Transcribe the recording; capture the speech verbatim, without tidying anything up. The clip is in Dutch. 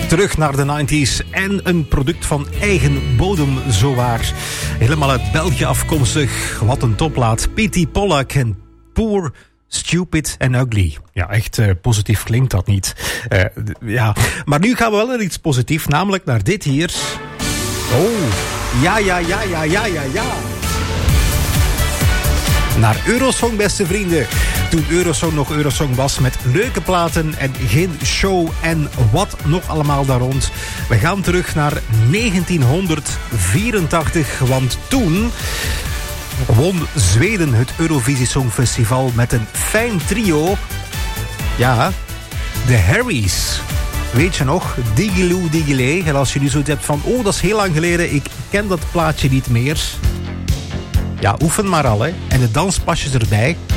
Terug naar de negentig en een product van eigen bodem, zowaar. Helemaal uit België afkomstig. Wat een topplaat. Petey Pollack en Poor, Stupid and Ugly. Ja, echt uh, positief klinkt dat niet. Uh, d- ja. Maar nu gaan we wel naar iets positiefs, namelijk naar dit hier. Oh, ja, ja, ja, ja, ja, ja, ja. Naar Eurosong, beste vrienden. Toen Eurosong nog Eurosong was met leuke platen en geen show en wat nog allemaal daar rond. We gaan terug naar negentienhonderdvierentachtig, want toen won Zweden het Eurovisie Songfestival met een fijn trio. Ja, de Harrys. Weet je nog? Digiloo Digilee. En als je nu zoiets hebt van, oh, dat is heel lang geleden, ik ken dat plaatje niet meer. Ja, oefen maar al, hè. En de danspasjes erbij.